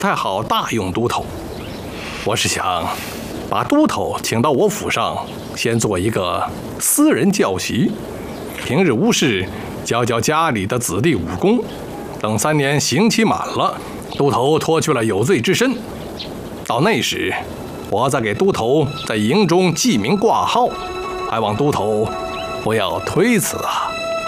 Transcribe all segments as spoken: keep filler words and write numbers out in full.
太好大用都头。我是想把都头请到我府上，先做一个私人教习，平日无事教教家里的子弟武功。等三年刑期满了，都头脱去了有罪之身，到那时，我再给都头在营中记名挂号，还望都头不要推辞啊！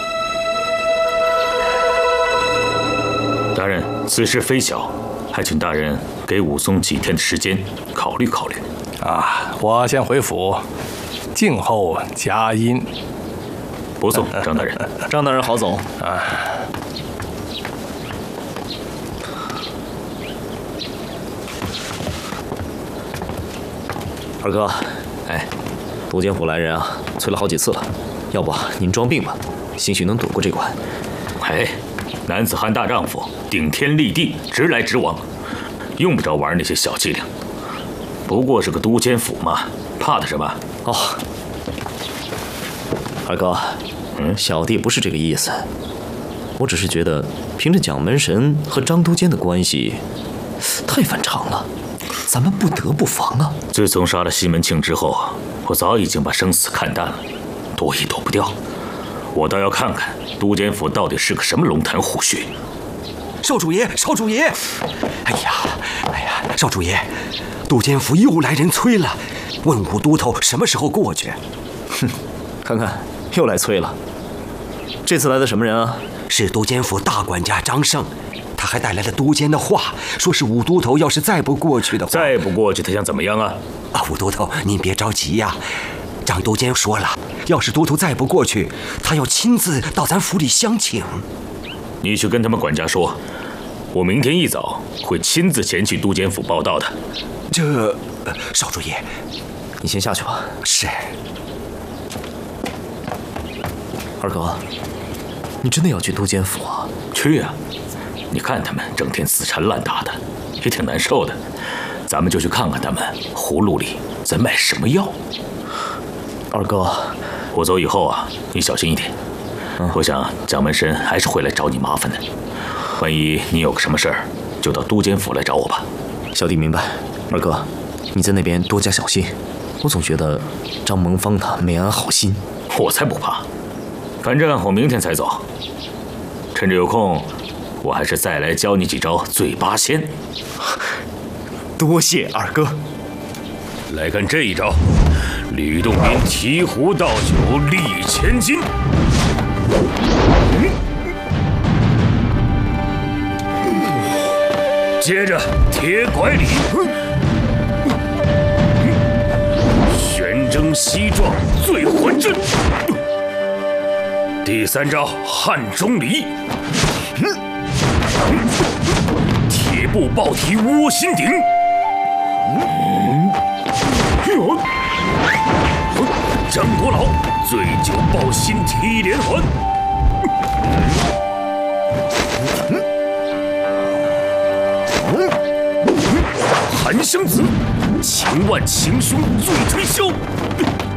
大人，此事非小，还请大人给武松几天的时间考虑考虑。 啊，我先回府，静候佳音。 不送，张大人。 张大人好走。 啊。 二哥，哎，都监府来人啊，催了好几次了，要不您装病吧，兴许能躲过这关。 哎，男子汉大丈夫，顶天立地，直来直往，用不着玩那些小伎俩。不过是个都监府嘛，怕的什么？ 哦，二哥，嗯，小弟不是这个意思，我只是觉得凭着蒋门神和张都监的关系，太反常了。咱们不得不防啊！ 自从杀了西门庆之后，我早已经把生死看淡了，躲也躲不掉。我倒要看看都监府到底是个什么龙潭虎穴。 少主爷，少主爷！哎呀，哎呀，少主爷，都监府又来人催了，问武都头什么时候过去。 哼，看看又来催了。这次来的什么人啊？ 是都监府大管家张胜。他还带来了都监的话，说是武都头要是再不过去的话， 再不过去，他想怎么样啊？ 啊，武都头，您别着急呀。张都监说了，要是都头再不过去，他要亲自到咱府里相请。 你去跟他们管家说，我明天一早会亲自前去都监府报到的。 这，呃、少主爷， 你先下去吧。 是。 二哥，你真的要去都监府啊？ 去啊！你看他们整天死缠烂打的，也挺难受的。咱们就去看看他们葫芦里在卖什么药。 二哥， 我走以后啊，你小心一点。嗯、我想蒋门神还是会来找你麻烦的。万一你有个什么事儿，就到都监府来找我吧。 小弟明白。二哥，你在那边多加小心。我总觉得张蒙方他没安好心。 我才不怕。反正我明天才走，趁着有空。我还是再来教你几招醉八仙。 多谢二哥。 来看这一招，吕洞宾提壶倒酒立千金。接着铁拐李，玄征西撞醉魂阵。第三招汉钟离。铁步抱提窝心顶，张国老醉酒抱心提连环，韩湘子情万情凶醉推销。